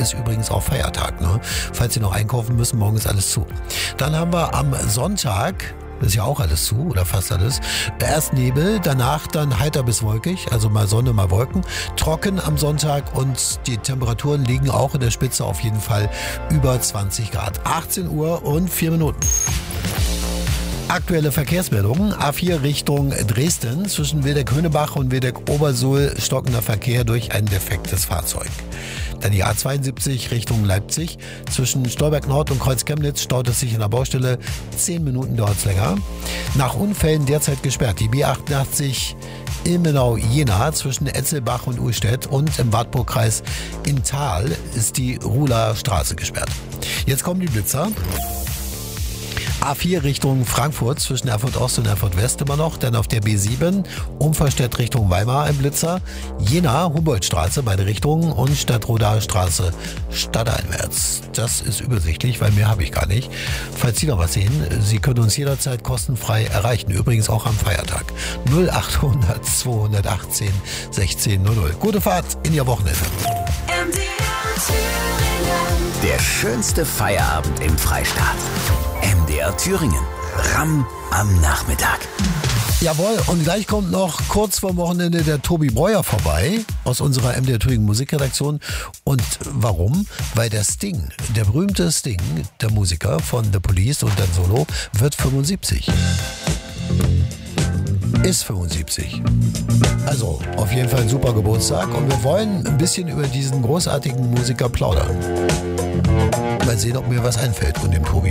ist übrigens auch Feiertag. Ne? Falls Sie noch einkaufen müssen, morgen ist alles zu. Dann haben wir am Sonntag, das ist ja auch alles zu oder fast alles, erst Nebel, danach dann heiter bis wolkig, also mal Sonne, mal Wolken. Trocken am Sonntag und die Temperaturen liegen auch in der Spitze auf jeden Fall über 20 Grad. 18 Uhr und 4 Minuten. Aktuelle Verkehrsmeldungen. A4 Richtung Dresden. Zwischen Wildeck-Höhnebach und Wildeck-Obersuhl stockender Verkehr durch ein defektes Fahrzeug. Dann die A72 Richtung Leipzig. Zwischen Stolberg Nord und Kreuz-Chemnitz staut es sich in der Baustelle. 10 Minuten dauert es länger. Nach Unfällen derzeit gesperrt. Die B88 Ilmenau-Jena zwischen Etzelbach und Uhlstedt und im Wartburgkreis in Thal ist die Ruhler Straße gesperrt. Jetzt kommen die Blitzer. A4 Richtung Frankfurt zwischen Erfurt Ost und Erfurt West immer noch. Dann auf der B7 Umverstedt Richtung Weimar ein Blitzer. Jena Humboldtstraße beide Richtungen und Stadtrodaer Straße stadteinwärts. Das ist übersichtlich, weil mehr habe ich gar nicht. Falls Sie noch was sehen, Sie können uns jederzeit kostenfrei erreichen. Übrigens auch am Feiertag. 0800 218 1600. Gute Fahrt in Ihr Wochenende. Der schönste Feierabend im Freistaat. MDR Thüringen. Ramm am Nachmittag. Jawohl, und gleich kommt noch kurz vor Wochenende der Tobi Breuer vorbei aus unserer MDR Thüringen Musikredaktion. Und warum? Weil der Sting, der berühmte Sting, der Musiker von The Police und dann Solo, wird 75. Ist 75. Also auf jeden Fall ein super Geburtstag und wir wollen ein bisschen über diesen großartigen Musiker plaudern. Mal sehen, ob mir was einfällt von dem Tobi.